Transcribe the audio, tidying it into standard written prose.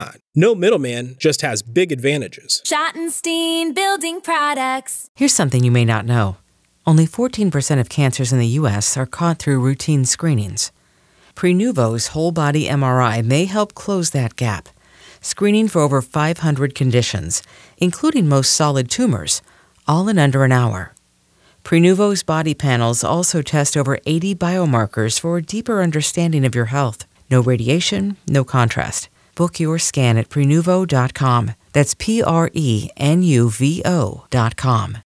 No middleman just has big advantages. Schottenstein Building Products. Here's something you may not know. Only 14% of cancers in the U.S. are caught through routine screenings. Prenuvo's whole-body MRI may help close that gap, screening for over 500 conditions, including most solid tumors, all in under an hour. Prenuvo's body panels also test over 80 biomarkers for a deeper understanding of your health. No radiation, no contrast. Book your scan at Prenuvo.com. That's Prenuvo.com.